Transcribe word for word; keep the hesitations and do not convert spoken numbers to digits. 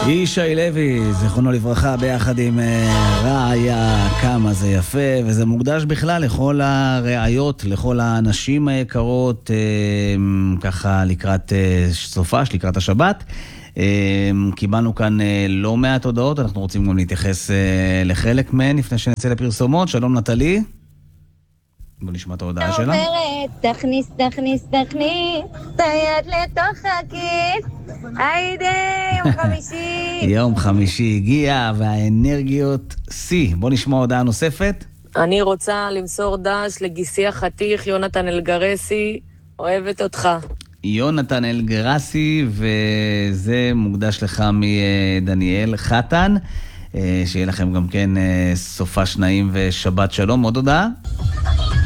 ישי לוי, זכרונו לברכה, ביחד עם רעיה, כמה זה יפה, וזה מוקדש בכלל לכל הרעיות, לכל האנשים היקרות, ככה לקראת סופש, לקראת השבת. קיבלנו כאן לא מעט הודעות, אנחנו רוצים גם להתייחס לחלק מהן לפני שנצא לפרסומות. שלום נטלי. בוא נשמע את ההודעה שלה. אומרת, תכניס, תכניס, תכניס, את היד לתוך הכיס. היידה, יום חמישי. יום חמישי הגיע והאנרגיות שיא. בוא נשמע הודעה נוספת. אני רוצה למסור דש לגיסי החתיך, יונתן אלגרסי, אוהבת אותך. יונתן אלגרסי, וזה מוקדש לך מדניאל חתן. שיהיה לכם גם כן סופה שניים ושבת שלום. עוד הודעה?